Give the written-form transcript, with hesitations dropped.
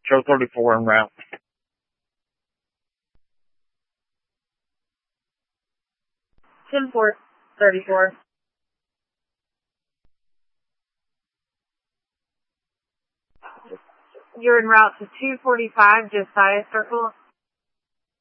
Show 34 en route. Ten 34. You're en route to 245 Josiah Circle.